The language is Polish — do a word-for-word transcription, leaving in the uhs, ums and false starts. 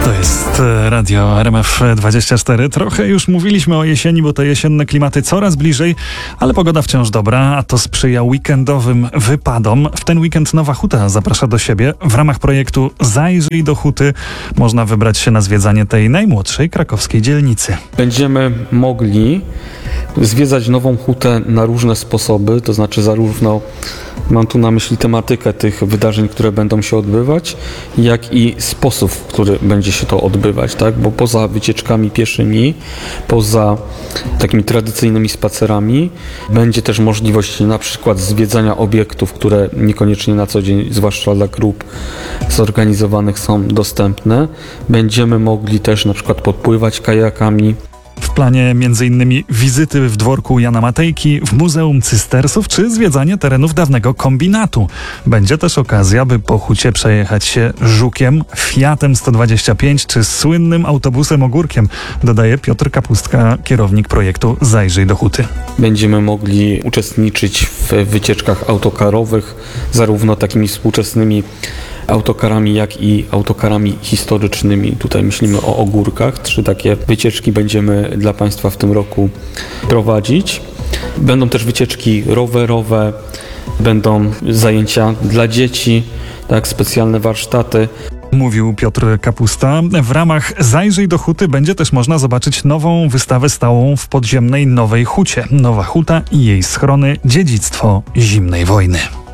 To jest Radio R M F dwadzieścia cztery. Trochę już mówiliśmy o jesieni, bo te jesienne klimaty coraz bliżej, ale pogoda wciąż dobra, a to sprzyja weekendowym wypadom. W ten weekend Nowa Huta zaprasza do siebie. W ramach projektu Zajrzyj do Huty można wybrać się na zwiedzanie tej najmłodszej krakowskiej dzielnicy. Będziemy mogli zwiedzać Nową Hutę na różne sposoby, to znaczy zarówno mam tu na myśli tematykę tych wydarzeń, które będą się odbywać, jak i sposób, w który będzie się to odbywać, tak? Bo poza wycieczkami pieszymi, poza takimi tradycyjnymi spacerami, będzie też możliwość na przykład zwiedzania obiektów, które niekoniecznie na co dzień, zwłaszcza dla grup zorganizowanych, są dostępne. Będziemy mogli też na przykład podpływać kajakami. W planie m.in. wizyty w dworku Jana Matejki, w Muzeum Cystersów czy zwiedzanie terenów dawnego kombinatu. Będzie też okazja, by po Hucie przejechać się Żukiem, Fiatem sto dwadzieścia pięć czy słynnym autobusem Ogórkiem, dodaje Piotr Kapustka, kierownik projektu Zajrzyj do Huty. Będziemy mogli uczestniczyć w wycieczkach autokarowych, zarówno takimi współczesnymi autokarami, jak i autokarami historycznymi. Tutaj myślimy o Ogórkach. Trzy takie wycieczki będziemy dla Państwa w tym roku prowadzić. Będą też wycieczki rowerowe, będą zajęcia dla dzieci, tak, specjalne warsztaty. Mówił Piotr Kapusta. W ramach Zajrzyj do Huty będzie też można zobaczyć nową wystawę stałą w podziemnej Nowej Hucie. Nowa Huta i jej schrony – dziedzictwo zimnej wojny.